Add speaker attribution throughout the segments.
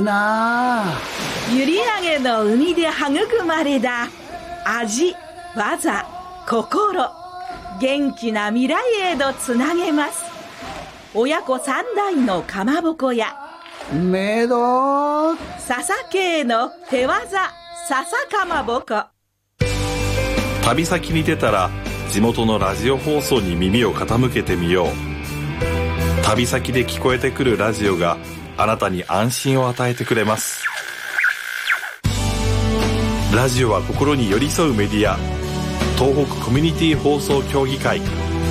Speaker 1: な。
Speaker 2: 閖上の海で育まれた味、技、心、元気な未来へとつなげます。親子三代のかまぼこや
Speaker 1: めど
Speaker 2: 笹系の手技笹かまぼこ。
Speaker 3: 旅先に出たら地元のラジオ放送に耳を傾けてみよう。旅先で聞こえてくるラジオがあなたに安心を与えてくれます。ラジオは心に寄り添うメディア、東北コミュニティ放送協議会。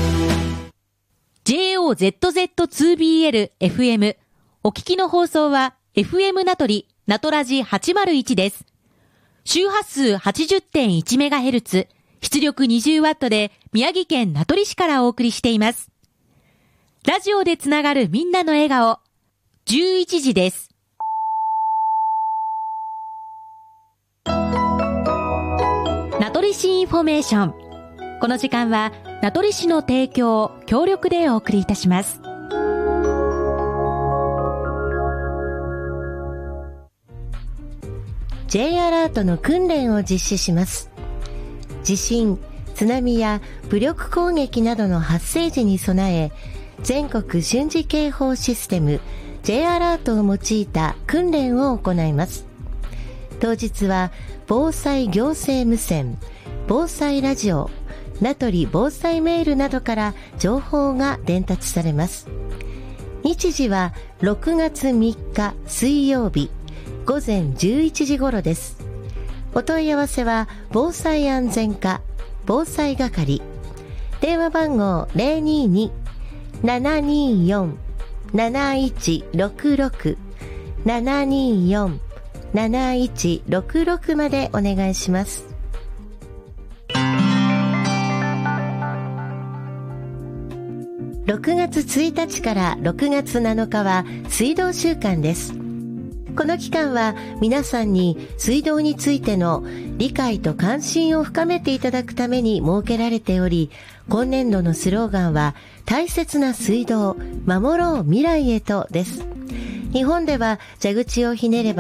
Speaker 4: JOZZ2BL FM お聞きの放送は FM 名取名取ラジ801です。周波数 80.1MHz 出力 20W で宮城県名取市からお送りしています。ラジオでつながるみんなの笑顔、11時です。名取市インフォメーション。この時間は名取市の提供、協力でお送りいたします。
Speaker 5: J アラートの訓練を実施します。地震、津波や武力攻撃などの発生時に備え、全国瞬時警報システム J アラートを用いた訓練を行います。当日は防災行政無線、防災ラジオ、名取防災メールなどから情報が伝達されます。日時は6月3日水曜日午前11時頃です。お問い合わせは防災安全課防災係、電話番号 022-724-7166 724-7166 までお願いします。6月1日から6月7日は水道週間です。この期間は皆さんに水道についての理解と関心を深めていただくために設けられており、今年度のスローガンは大切な水道、守ろう未来へとです。日本では蛇口をひねれば